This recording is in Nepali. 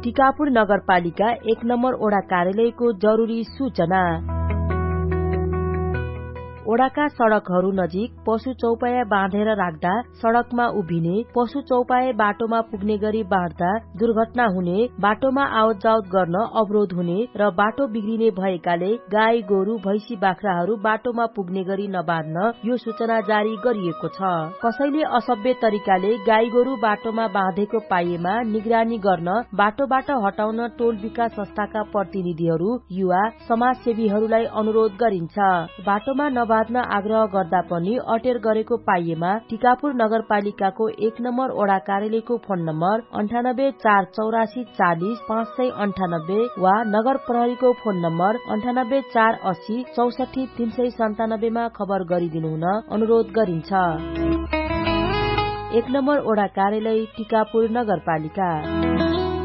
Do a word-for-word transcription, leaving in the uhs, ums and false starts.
टिकापुर नगरपालिका एक नम्बर ओडा कार्यालयको जरुरी सूचना। ओडाका सड़कहरू नजिक पशु चौपाया बाँधेर राख्दा सड़कमा उभिने, पशु चौपाया बाटोमा पुग्ने गरी बाँड्दा दुर्घटना हुने, बाटोमा आवत जावत गर्न अवरोध हुने र बाटो बिग्रिने भएकाले गाई गोरु भैंसी बाख्राहरू बाटोमा पुग्ने गरी नबाँध्न यो सूचना जारी गरिएको छ। कसैले असभ्य तरिकाले गाई गोरु बाटोमा बाँधेको पाइएमा निगरानी गर्न बाटोबाट हटाउन टोल विकास संस्थाका प्रतिनिधिहरू, युवा समाजसेवीहरूलाई अनुरोध गरिन्छ। बाटोमा नबाँध्न आग्रह गर्दा पनि अटेर गरेको पाइएमा टिकापुर नगरपालिकाको एक नम्बर ओडा कार्यालयको फोन नम्बर अन्ठानब्बे चार चौरासी चालिस पाँच सय अन्ठानब्बे वा नगर प्रहरीको फोन नम्बर अन्ठानब्बे चार अस्सी चौसठी तीन सय सन्तानब्बेमा खबर गरिदिनु हुन अनुरोध गरिन्छ। एक नम्बर ओडा कार्यालय टिकापुर नगरपालिका।